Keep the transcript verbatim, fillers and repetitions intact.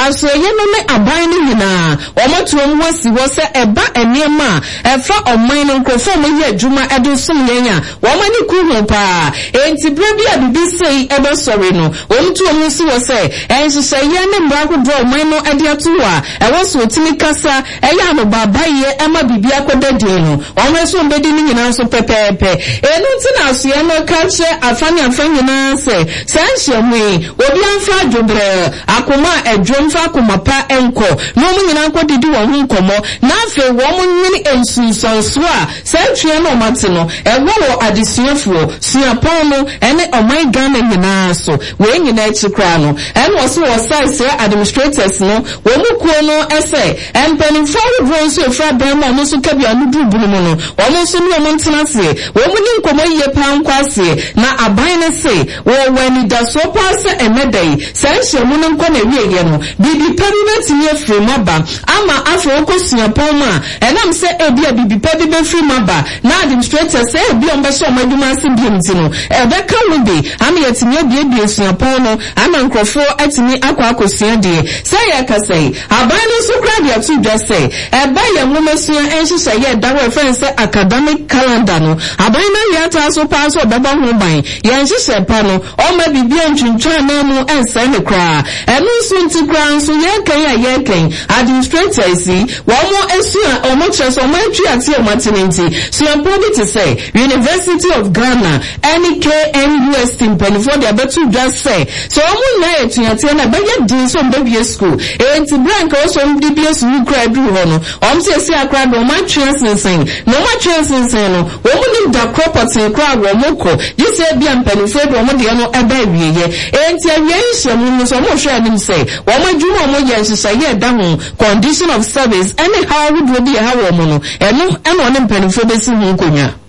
asoye no ne aban no nyina omotuom wasi wo se eba eniema efa oman no nkrofo mo ye adwuma edo som yenya wo mani kuhu pa enti brebi abibi sei ebe sori no omtuom wasi wo se enhyehyɛ ye ne mbra ko do oman no ade atoa ewo so otimi kasa eya no babaye ema bibi akoda din no omo so mbedi ni nyina so pepepe enu ntina asoye no kache afani afani na se sanhye mu obi anfa adwobre akoma adwomfa akoma pa enko no mu nyina nkodidi wo hu nkomo na afi wo mu nyini ensunsanso a santwe no mate no ewo wo adesuafuo suapon no ene oman Ghana nyina so we nyina ekikra no ene wo so wo size administrators no wo mu kuo no ese empeni for bronze efra bema no so kabia no dubunu no wo mu so no mo ntenase wo mu ni nkomo ye pa nkwase na aban ne se wo wani da so pass enedai sanhye mu no nko na wieye no bibi permanent ne free maba ama afi okosua poma enam se ebi a bibi pe be free maba na administrator se ebi on be so omaduma se bi mti no ebe ka wudi ama yetimi ebi ebi esua pono ama nkrofo atimi akwa akosua de se ye ka sei aban no so kra de atu dwa sei ebe ye nwomesua enhyehyɛ ye dawo friend se academic calendar no aban na ye ata so pass obeba ho ban ye nhyehyɛ pa no o ma bibi antwintwa na mu ensa ne kra enu so nti kra nso ye kan ya ye kan administrators yi wo mo esua o mo cheso mo atwi ate o matinenti so important to say University of Ghana N K N U S for the betu just say so o mo na etuate na be ye din so mbebie school enti brank o so mbebie school kra du ho no o mo se se akra do ma transensen no ma transensen no o mo nim da property kra wo mo ko you say bia mpanifo do mo de no eba wieye enti awie nhye mu so mo hwe anim say wo mo adwuma mo ye nhyehyɛ ye da ho condition of service anyhow would be how wo mo no eno eno ne mpanifo besi hu nkonya